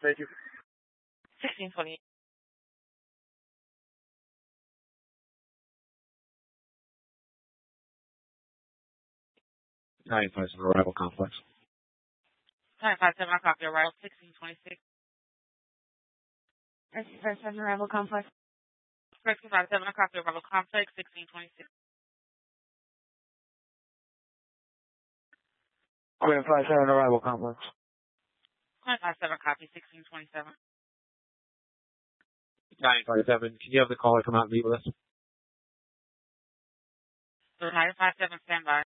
Thank you. 1628. Nine five seven Arrival Complex. 957, I copy arrival 1626. 957 Arrival Complex. 1657, I copy arrival complex 1626. Grand 57 Arrival Complex. 957, copy 1627. 957. Can you have the caller come out and meet with us? 957, standby.